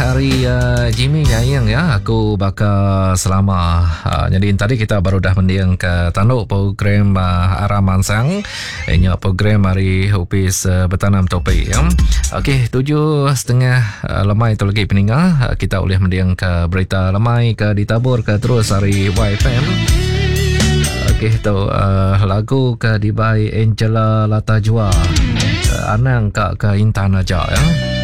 hari Jimmy Nyayang ya, aku bakal selama. Jadi tadi kita baru dah mendiang ke tanduk program Araman Sang. Ini program hari Upis Bertanam Topik ya. Okey, 7.30 lemai itu lagi peninggal. Kita boleh mendiang ke berita lemai ke ditabur ke terus hari YFM. Okey, tu lagu ke dibai Angela Latajua. Anang ke Intan aja ya.